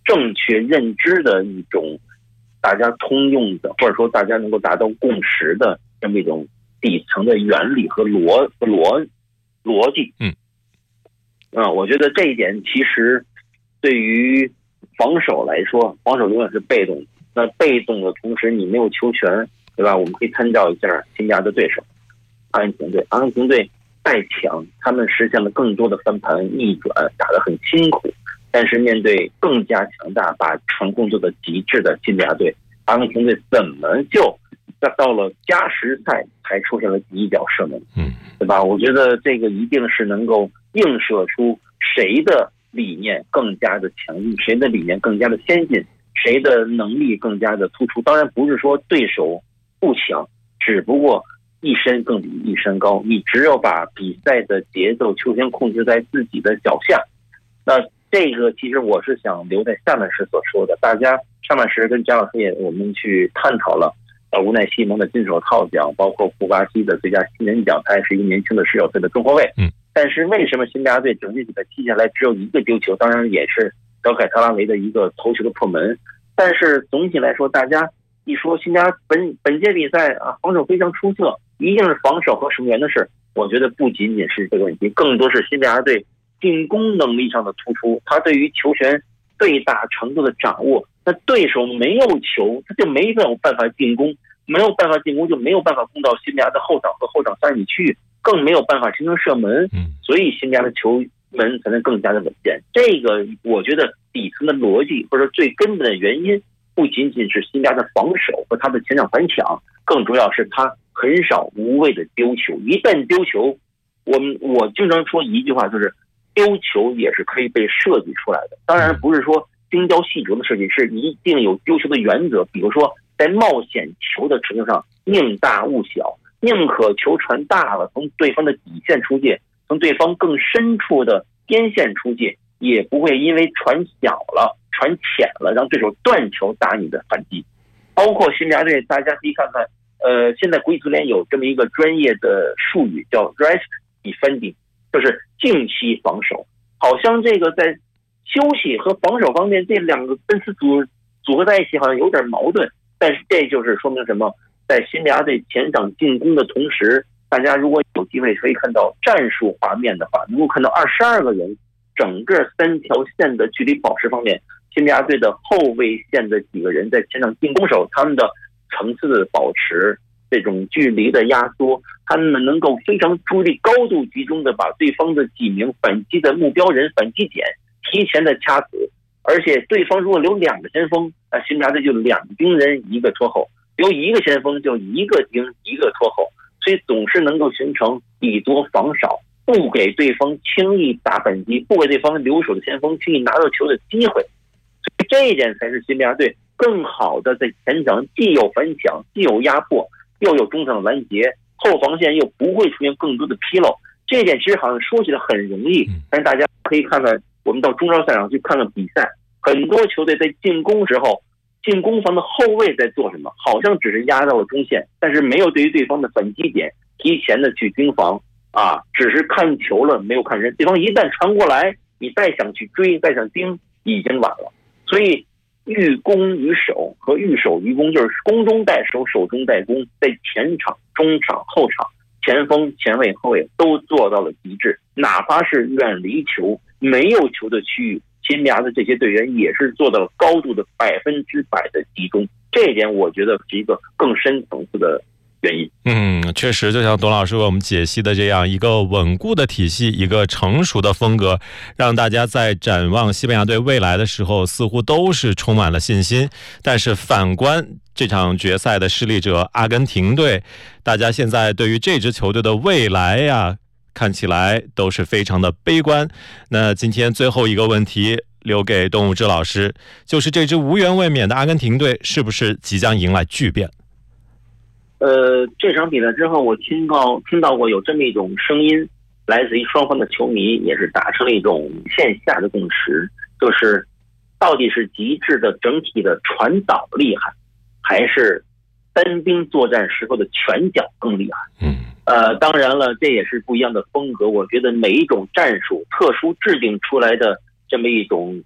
正确认知的一种大家通用的，或者说大家能够达到共识的这么一种底层的原理和逻辑。我觉得这一点其实对于防守来说，防守永远是被动的。那被动的同时，你没有球权，对吧？我们可以参照一下新加的对手阿根廷队。阿根廷队再强，他们实现了更多的翻盘逆转，打得很辛苦。但是面对更加强大、把传控做到极致的新加队，阿根廷队怎么就到了加时赛才出现了第一脚射门？对吧？我觉得这个一定是能够映射出谁的理念更加的强硬，谁的理念更加的先进，谁的能力更加的突出。当然不是说对手不强，只不过一山更比一山高，你只有把比赛的节奏球权控制在自己的脚下。那这个其实我是想留在下半时所说的，大家上半时跟贾老师也我们去探讨了无奈西蒙的金手套奖，包括库巴西的最佳新人奖，他还是一个年轻的19岁的中后卫。但是为什么新加坡队整体比赛踢下来只有一个丢球？当然也是德凯特拉维的一个头球的破门。但是总体来说，大家一说新加本届比赛防守非常出色，一定是防守和守门员的事。我觉得不仅仅是这个问题，更多是新加坡队进攻能力上的突出，他对于球权最大程度的掌握。那对手没有球，他就没有办法进攻，没有办法进攻就没有办法攻到新加的后场和后场3米区域，更没有办法形成射门。所以新加的球门才能更加的稳健。这个我觉得底层的逻辑或者最根本的原因，不仅仅是新加的防守和他的前场反抢，更重要是他很少无谓的丢球。一旦丢球，我经常说一句话，就是丢球也是可以被设计出来的。当然不是说精雕细琢的设计，是一定有丢球的原则。比如说在冒险球的程度上，宁大勿小，宁可球传大了从对方的底线出界，从对方更深处的边线出界，也不会因为传小了传浅了让对手断球打你的反击。包括新加队，大家可以看看现在国际足联有这么一个专业的术语叫 rest defending， 就是静息防守。好像这个在休息和防守方面这两个分词组合在一起好像有点矛盾，但是这就是说明什么？在新加队前场进攻的同时，大家如果有机会可以看到战术画面的话，能够看到22个人整个3条线的距离保持方面，新加队的后卫线的几个人在前场进攻手，他们的层次的保持，这种距离的压缩，他们能够非常注意力高度集中的把对方的几名反击的目标人反击点提前的掐死。而且对方如果留2个先锋，新加队就2盯人1个拖后，留1个先锋就1个盯1个拖后，所以总是能够形成以多防少，不给对方轻易打反击，不给对方留守的先锋轻易拿到球的机会。所以这一点才是新加队更好的在前场既有反抢，既有压迫，又有中场的拦截，后防线又不会出现更多的纰漏。这一点其实好像说起来很容易，但是大家可以看看，我们到中超赛场去看看比赛，很多球队在进攻时候，进攻方的后卫在做什么？好像只是压到了中线，但是没有对于对方的反击点提前的去盯防只是看球了，没有看人。对方一旦传过来，你再想去追，再想盯，已经晚了。所以欲攻于守和欲守于攻，就是攻中带守，守中带攻，在前场、中场、后场，前锋、前卫、后卫都做到了极致。哪怕是远离球、没有球的区域，新加的这些队员也是做到了高度的100%的集中。这一点我觉得是一个更深层次的原因。 确实就像董老师为我们解析的这样，一个稳固的体系，一个成熟的风格，让大家在展望西班牙队未来的时候似乎都是充满了信心。但是反观这场决赛的失利者阿根廷队，大家现在对于这支球队的未来看起来都是非常的悲观。那今天最后一个问题留给董武志老师，就是这支无缘卫冕的阿根廷队是不是即将迎来巨变？ 这场比赛之后，我听到过有这么一种声音，来自于双方的球迷，也是达成了一种线下的共识，就是到底是极致的整体的传导厉害，还是单兵作战时候的拳脚更厉害？当然了，这也是不一样的风格。我觉得每一种战术特殊制定出来的这么一种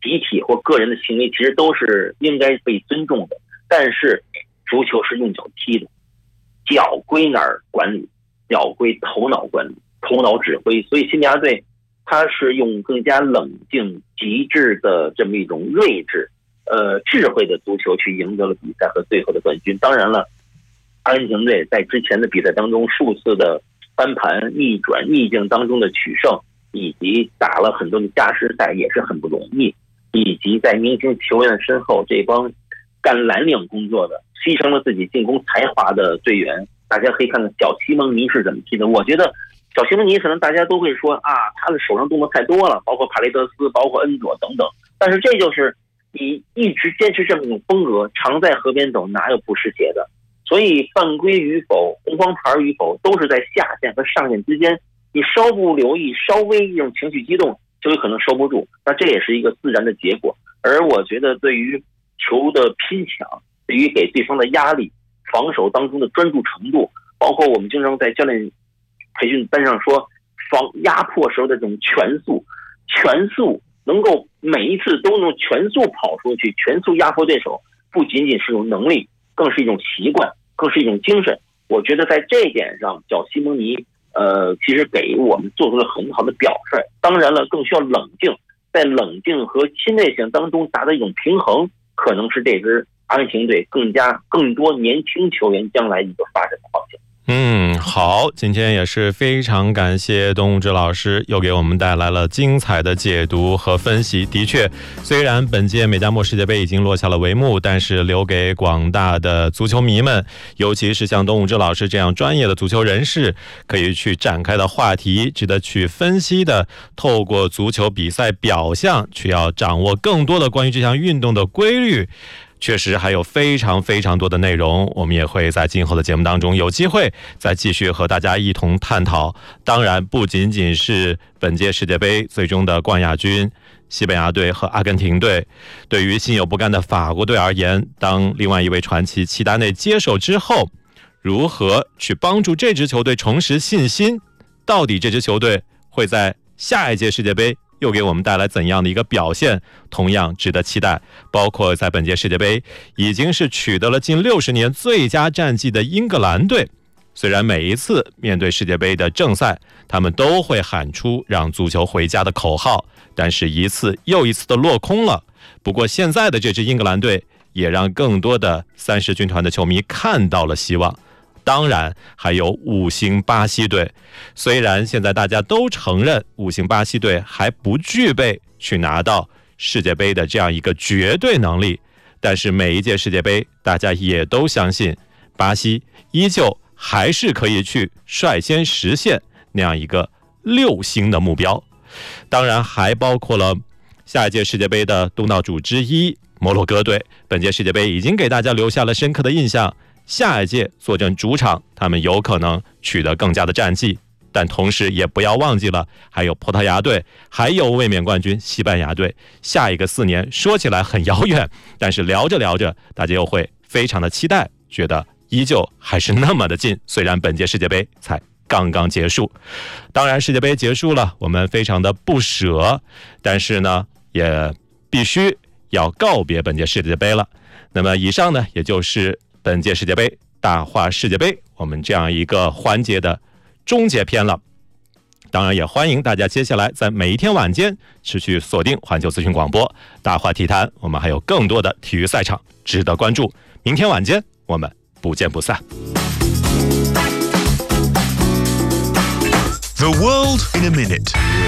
集体或个人的行为其实都是应该被尊重的，但是足球是用脚踢的，脚归哪儿管理？脚归头脑管理，头脑指挥。所以西班牙队他是用更加冷静、极致的这么一种睿智、智慧的足球去赢得了比赛和最后的冠军。当然了，阿根廷队在之前的比赛当中数次的翻盘、逆转、逆境当中的取胜，以及打了很多的加时赛也是很不容易，以及在明星球员身后这帮干蓝领工作的、牺牲了自己进攻才华的队员。大家可以看看小西蒙尼是怎么踢的。我觉得小西蒙尼可能大家都会说啊，他的手上动作太多了，包括帕雷德斯，包括恩佐等等。但是这就是你一直坚持这么一种风格，常在河边走，哪有不湿鞋的？所以犯规与否、红黄牌与否，都是在下限和上限之间。你稍不留意，稍微一种情绪激动，就有可能收不住。那这也是一个自然的结果。而我觉得，对于球的拼抢，对于给对方的压力，防守当中的专注程度，包括我们经常在教练培训班上说，压迫时候的这种全速能够每一次都能全速跑出去，全速压迫对手，不仅仅是一种能力，更是一种习惯，更是一种精神。我觉得在这一点上，小西蒙尼其实给我们做出了很好的表率。当然了，更需要冷静，在冷静和亲类型当中达到一种平衡，可能是这支阿根廷队更多年轻球员将来一个发展的方向。 好，今天也是非常感谢董武志老师又给我们带来了精彩的解读和分析。的确，虽然本届美加墨世界杯已经落下了帷幕，但是留给广大的足球迷们，尤其是像董武志老师这样专业的足球人士，可以去展开的话题，值得去分析的，透过足球比赛表象去要掌握更多的关于这项运动的规律，确实还有非常非常多的内容，我们也会在今后的节目当中有机会再继续和大家一同探讨。当然不仅仅是本届世界杯最终的冠亚军西班牙队和阿根廷队，对于心有不甘的法国队而言，当另外一位传奇齐达内接手之后，如何去帮助这支球队重拾信心，到底这支球队会在下一届世界杯又给我们带来怎样的一个表现，同样值得期待。包括在本届世界杯已经是取得了近60年最佳战绩的英格兰队，虽然每一次面对世界杯的正赛，他们都会喊出让足球回家的口号，但是一次又一次的落空了。不过现在的这支英格兰队也让更多的30军团的球迷看到了希望。当然还有5星巴西队，虽然现在大家都承认5星巴西队还不具备去拿到世界杯的这样一个绝对能力，但是每一届世界杯大家也都相信巴西依旧还是可以去率先实现那样一个6星的目标。当然还包括了下一届世界杯的东道主之一摩洛哥队，本届世界杯已经给大家留下了深刻的印象，下一届坐镇主场，他们有可能取得更加的战绩。但同时也不要忘记了，还有葡萄牙队，还有卫冕冠军西班牙队。下一个4年说起来很遥远，但是聊着聊着，大家又会非常的期待，觉得依旧还是那么的近。虽然本届世界杯才刚刚结束，当然世界杯结束了，我们非常的不舍，但是呢，也必须要告别本届世界杯了。那么以上呢，也就是本届世界杯大话世界杯我们这样一个环节的终结篇了。当然也欢迎大家接下来在每一天晚间持续锁定环球资讯广播大话体坛，我们还有更多的体育赛场值得关注。明天晚间我们不见不散。 The world in a minute。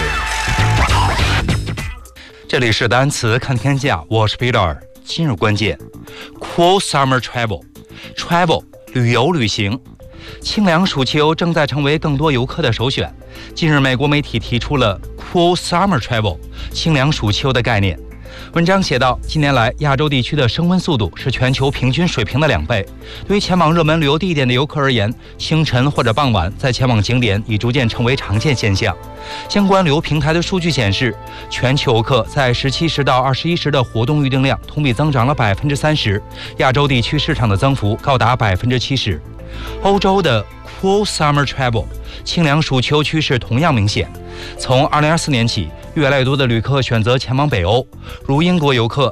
这里是单词看天下，我是 Peter。 今日关键 Cool Summer Travel 旅游旅行。清凉暑秋正在成为更多游客的首选。近日美国媒体提出了 Cool Summer Travel 清凉暑秋的概念。文章写道，近年来亚洲地区的升温速度是全球平均水平的2倍。对于前往热门旅游地点的游客而言，清晨或者傍晚再前往景点已逐渐成为常见现象。相关旅游平台的数据显示，全球游客在17时到21时的活动预订量同比增长了30%，亚洲地区市场的增幅高达70%。欧洲的 Cool Summer Travel 清凉暑秋趋势同样明显。从2024年起， 越来越多的旅客选择前往北欧，如英国游客